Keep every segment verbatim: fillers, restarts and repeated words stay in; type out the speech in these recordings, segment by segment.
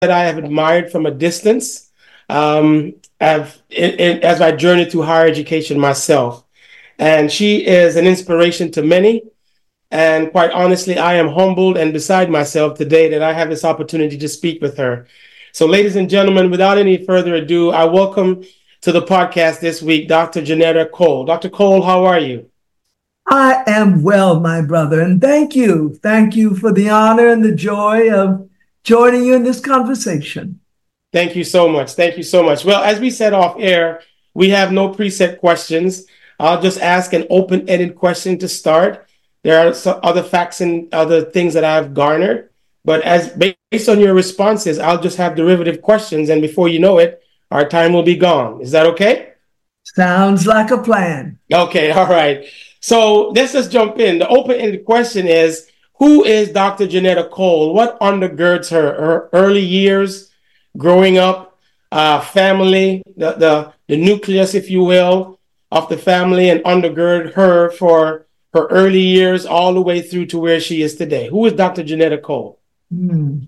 that I have admired from a distance. Um, I've, in, in, as I journey through higher education myself. And she is an inspiration to many. And quite honestly, I am humbled and beside myself today that I have this opportunity to speak with her. So, ladies and gentlemen, without any further ado, I welcome to the podcast this week Doctor Janetta Cole. Doctor Cole, how are you? I am well, my brother, and thank you. Thank you for the honor and the joy of joining you in this conversation. Thank you so much. Thank you so much. Well, as we said off air, we have no preset questions. I'll just ask an open-ended question to start. There are some other facts and other things that I've garnered, but as based on your responses, I'll just have derivative questions, and before you know it, our time will be gone. Is that okay? Sounds like a plan. Okay, all right. So let's just jump in. The open-ended question is, who is Doctor Janetta Cole? What undergirds her, her early years, growing up, uh, family, the, the, the nucleus, if you will, of the family, and undergird her for her early years all the way through to where she is today? Who is Doctor Janetta Cole? Hmm.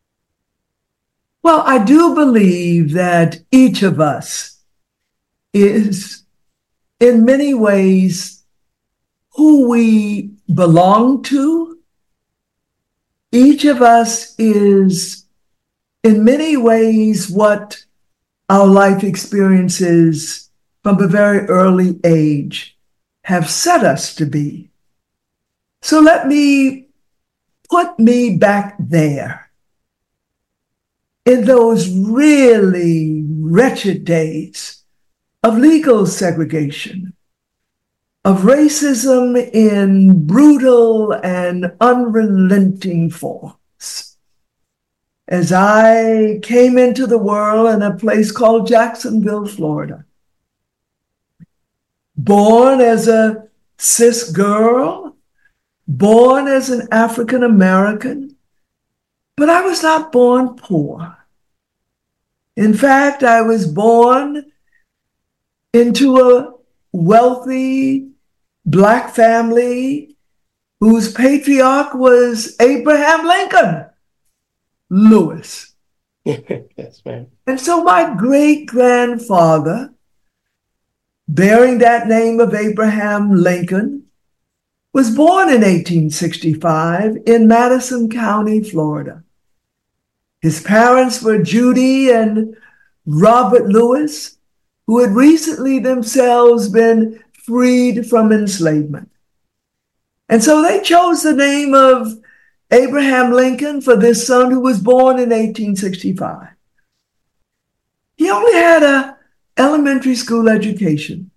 Well, I do believe that each of us is, in many ways, who we belong to. Each of us is, in many ways, what our life experiences from a very early age have set us to be. So let me put me back there in those really wretched days of legal segregation, of racism in brutal and unrelenting forms. As I came into the world in a place called Jacksonville, Florida, born as a cis girl, born as an African American, but I was not born poor. In fact, I was born into a wealthy Black family whose patriarch was Abraham Lincoln Lewis. Yes, ma'am. And so my great-grandfather, bearing that name of Abraham Lincoln, was born in eighteen sixty-five in Madison County, Florida. His parents were Judy and Robert Lewis, who had recently themselves been freed from enslavement. And so they chose the name of Abraham Lincoln for this son who was born in eighteen sixty-five. He only had an elementary school education.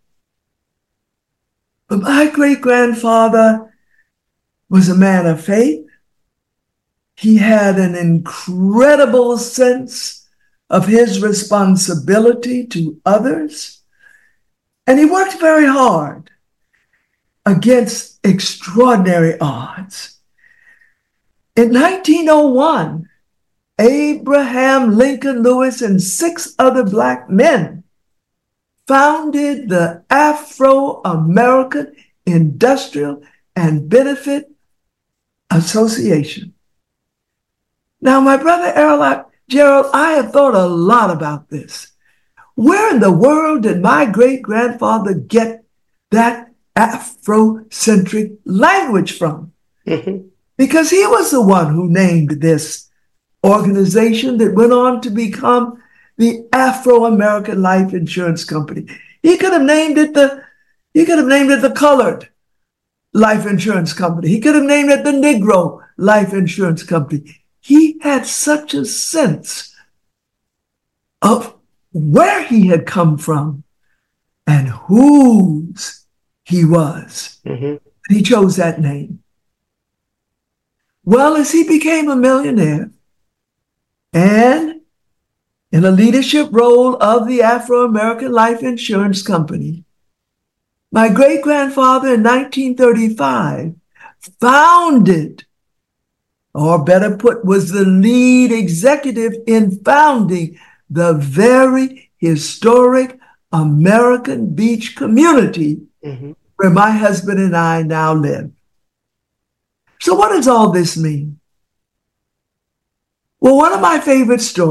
But my great-grandfather was a man of faith. He had an incredible sense of his responsibility to others. And he worked very hard against extraordinary odds. In nineteen oh one, Abraham Lincoln Lewis and six other Black men founded the Afro-American Industrial and Benefit Association. Now, my brother Errol, Gerald, I have thought a lot about this. Where in the world did my great-grandfather get that Afrocentric language from? Mm-hmm. Because he was the one who named this organization that went on to become the Afro-American Life Insurance Company. He could have named it the, he could have named it the Colored Life Insurance Company. He could have named it the Negro Life Insurance Company. He had such a sense of where he had come from and whose he was. Mm-hmm. He chose that name. Well, as he became a millionaire and in a leadership role of the Afro-American Life Insurance Company, my great-grandfather in nineteen thirty-five founded, or better put, was the lead executive in founding the very historic American Beach community mm-hmm. where my husband and I now live. So what does all this mean? Well, one of my favorite stories